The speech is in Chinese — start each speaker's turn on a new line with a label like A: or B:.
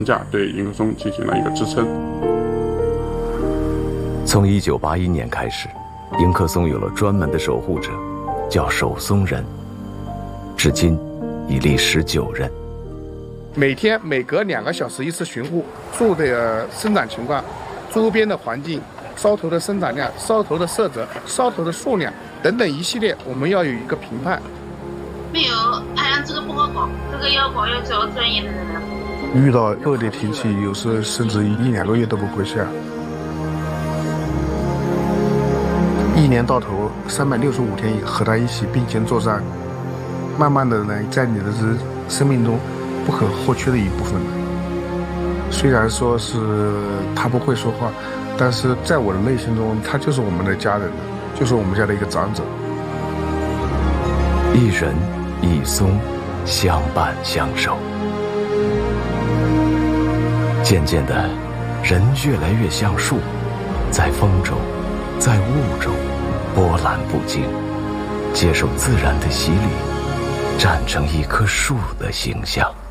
A: 架对迎客松进行了一个支撑。
B: 从1981年开始，迎客松有了专门的守护者，叫守松人，至今已历19任。
C: 每天每隔2个小时一次巡护，树的生长情况、周边的环境、梢头的生长量、梢头的色泽、梢头的数量等等一系列，我们要有一个评判。
D: 没有，这个不好搞，这个要搞要找专业的人来。
E: 遇到恶劣天气，有时候甚至1-2个月都不会下。一年到头365天和他一起并肩作战，慢慢的呢，在你的生命中不可或缺的一部分。虽然说是他不会说话，但是在我的内心中，他就是我们的家人，就是我们家的一个长者。
B: 一人一松，相伴相守。渐渐的，人越来越像树，在风中，在雾中，波澜不惊，接受自然的洗礼，站成一棵树的形象。